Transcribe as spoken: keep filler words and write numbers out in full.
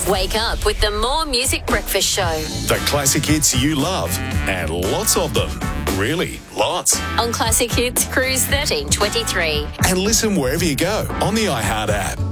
Wake up with the More Music Breakfast Show. The classic hits you love, and lots of them. Really, lots. On Classic Hits, Cruise thirteen twenty-three. And listen wherever you go on the iHeart app.